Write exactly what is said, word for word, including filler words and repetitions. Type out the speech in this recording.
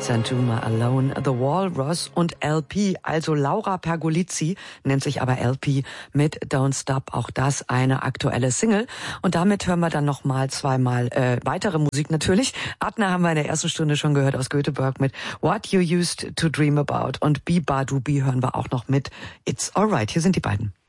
Santuma Alone, The Walrus und L P, also Laura Pergolizzi, nennt sich aber L P mit Don't Stop, auch das eine aktuelle Single. Und damit hören wir dann nochmal zweimal äh, weitere Musik natürlich. Adna haben wir in der ersten Stunde schon gehört aus Göteborg mit What You Used to Dream About und Bi Badubi hören wir auch noch mit It's Alright. Hier sind die beiden.